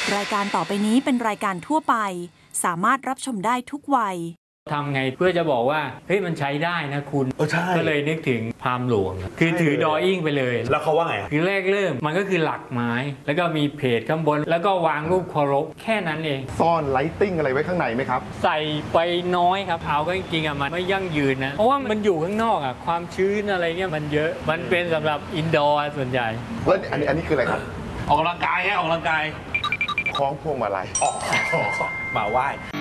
รายการต่อไปนี้เป็นรายการทั่วไปสามารถรับชมได้ทุกวัยทำไงเพื่อจะบอกว่าเฮ้ยมันใช้ได้นะคุณก็เลยนึกถึงพราหมณ์หลวงคือถือดออิ่งไปเลยแล้วเขาว่าไงคือแรกเริ่มมันก็คือหลักไม้แล้วก็มีเพจข้างบนแล้วก็วางรูปเคารพแค่นั้นเองซ่อนไลติ้งอะไรไว้ข้างในไหมครับใส่ไปน้อยครับเอาก็จริงๆมันไม่ยั่งยืนนะเพราะว่ามันอยู่ข้างนอกความชื้นอะไรเนี่ยมันเยอะมันเป็นสำหรับอินดอร์ส่วนใหญ่แล้วอันนี้คืออะไรครับออกกำลังกายออกกำลังกายคล้องพวงมาลัยมาไหว้